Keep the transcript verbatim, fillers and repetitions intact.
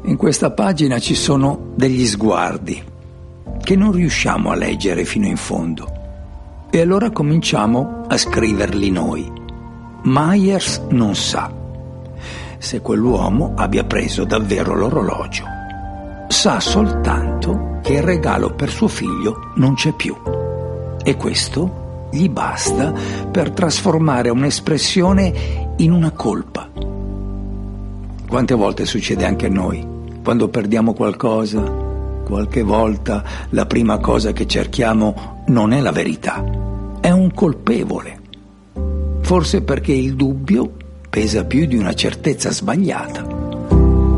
In questa pagina ci sono degli sguardi che non riusciamo a leggere fino in fondo. E allora cominciamo a scriverli noi. Myers non sa se quell'uomo abbia preso davvero l'orologio. Sa soltanto che il regalo per suo figlio non c'è più. E questo gli basta per trasformare un'espressione in una colpa. Quante volte succede anche a noi? Quando perdiamo qualcosa, qualche volta la prima cosa che cerchiamo non è la verità, è un colpevole. Forse perché il dubbio pesa più di una certezza sbagliata.